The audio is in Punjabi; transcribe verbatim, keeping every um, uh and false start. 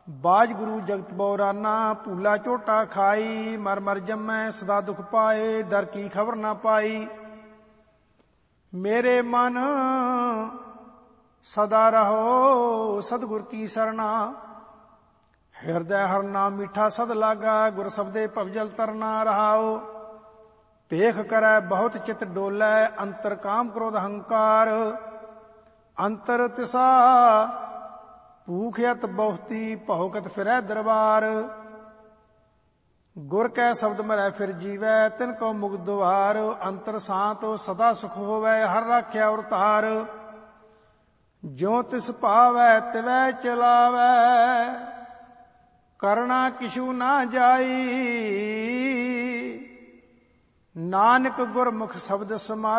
ਬਾਜ ਗੁਰੂ ਜਗਤ ਬਉਰਾਨਾ, ਭੂਲਾ ਝੋਟਾ ਖਾਈ। ਮਰ ਮਰ ਜੰਮੈ ਸਦਾ ਦੁਖ ਪਾਏ, ਦਰ ਕੀ ਖਬਰ ਨਾ ਪਾਈ। ਮੇਰੇ ਮਨ ਸਦਾ ਰਹੋ ਸਤਿਗੁਰ ਕੀ ਸਰਣਾ, ਹਿਰਦੈ ਹਰ ਨਾਮ ਮੀਠਾ ਸਦ ਲਾਗਾ। ਗੁਰ ਸਬਦੇ ਭਵਜਲ ਤਰਨਾ ਰਹਾਓ। ਭੇਖ ਕਰੈ ਬਹੁਤ ਚਿਤ ਡੋਲੈ, ਅੰਤਰ ਕਾਮ ਕ੍ਰੋਧ ਹੰਕਾਰ। ਅੰਤਰ ਤਿਸਾ ਭੂਖ ਅਤ ਬਹੁਤੀ, ਭਉਕਤ ਫਿਰੈ ਦਰਬਾਰ। ਗੁਰ ਕੈ ਸ਼ਬਦ ਮਰੈ ਫਿਰ ਜੀਵੈ, ਤਿਨ ਕੋ ਮੁਕਤ ਦੁਆਰ। ਅੰਤਰ ਸਾਤ ਸਦਾ ਸੁਖ ਹੋਵੈ, ਹਰ ਰਾਖਿਆ ਔਰ ਧਾਰ। ਜਿਉ ਤਿਸ ਭਾਵੈ ਤਿਵੈ ਚਲਾਵੈ, ਕਰਣਾ ਕਿਛੂ ਨਾ ਜਾਈ। ਨਾਨਕ ਗੁਰਮੁਖ ਸ਼ਬਦ ਸਮਾਈ।